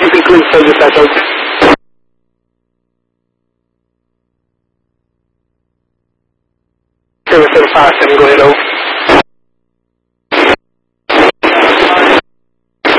you can please hold your back open. 7757, go ahead, over.